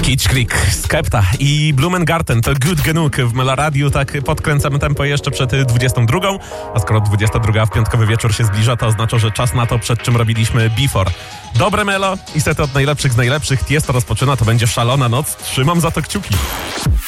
Kitsch Creek, Skepta i Blumengarten to Good Genug w Meloradiu. Tak podkręcamy tempo jeszcze przed 22, a skoro 22 w piątkowy wieczór się zbliża, to oznacza, że czas na to, przed czym robiliśmy Before. Dobre melo i sety od najlepszych z najlepszych. Tiesto rozpoczyna, to będzie szalona noc. Trzymam za to kciuki.